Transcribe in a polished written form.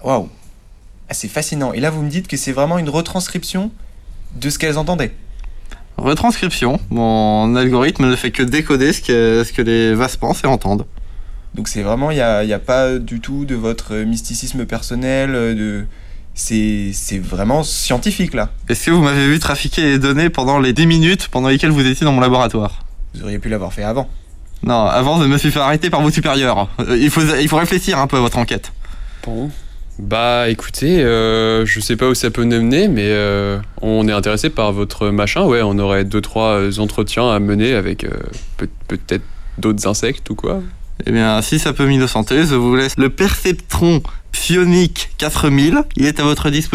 Waouh. Ah, c'est fascinant. Et là, vous me dites que c'est vraiment une retranscription de ce qu'elles entendaient. Retranscription, mon algorithme ne fait que décoder ce que les vases pensent et entendent. Donc c'est vraiment, il y a pas du tout de votre mysticisme personnel, c'est vraiment scientifique là. Est-ce que vous m'avez vu trafiquer les données pendant les 10 minutes pendant lesquelles vous étiez dans mon laboratoire? Vous auriez pu l'avoir fait avant. Non, avant de me suis fait arrêter par vos supérieurs. Il faut réfléchir un peu à votre enquête. Bon. Bah écoutez, je sais pas où ça peut nous mener, mais on est intéressé par votre machin. Ouais, on aurait 2-3 entretiens à mener avec peut-être d'autres insectes ou quoi. Eh bien, si ça peut m'innocenter, je vous laisse le perceptron psionique 4000. Il est à votre disposition.